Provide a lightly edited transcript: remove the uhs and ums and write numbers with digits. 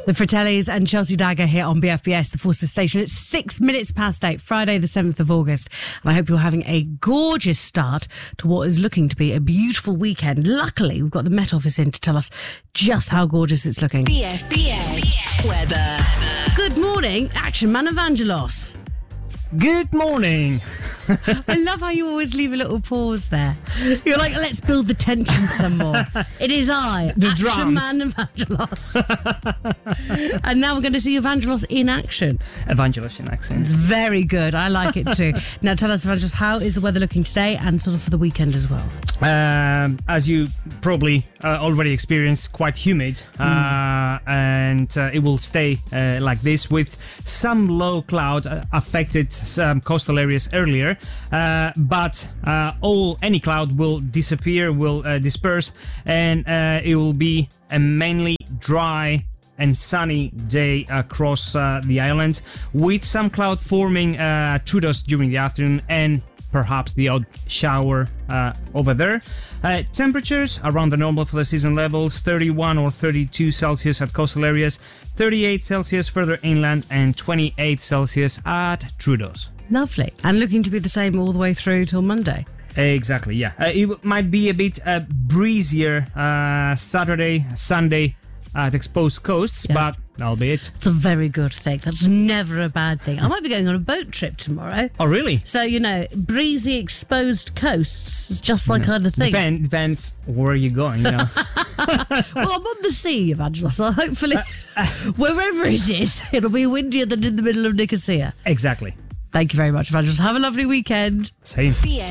The Fratellis and Chelsea Dagger here on BFBS, the Forces Station. It's 6 minutes past 8, Friday the 7th of August. And I hope you're having a gorgeous start to what is looking to be a beautiful weekend. Luckily, we've got the Met Office in to tell us just how gorgeous it's looking. BFBS weather. Good morning, Action Man Evangelos. Good morning. I love how you always leave a little pause there. You're like, let's build the tension some more. It is I, The Action drums. Man Evangelos. And now we're going to see Evangelos in action. Evangelos in accent. It's very good. I like it too. Now tell us, Evangelos, how is the weather looking today and sort of for the weekend as well? As you probably already experienced, quite humid, and it will stay like this with some low cloud affected some coastal areas earlier, but any cloud will disappear, will disperse, and it will be a mainly dry and sunny day across the island, with some cloud forming through us during the afternoon and perhaps the odd shower over there. Temperatures around the normal for the season levels, 31 or 32 Celsius at coastal areas, 38 Celsius further inland, and 28 Celsius at Trudeau's. Lovely. And looking to be the same all the way through till Monday. Exactly, yeah. It might be a bit breezier Saturday, Sunday at exposed coasts, Yeah. but that'll be it. It's a very good thing. That's never a bad thing. I might be going on a boat trip tomorrow. Oh, really? So, breezy, exposed coasts is just my kind of thing. Depends where you're going, Well, I'm on the sea, Evangelos, so hopefully wherever it is, it'll be windier than in the middle of Nicosia. Exactly. Thank you very much, Evangelos. Have a lovely weekend. Same.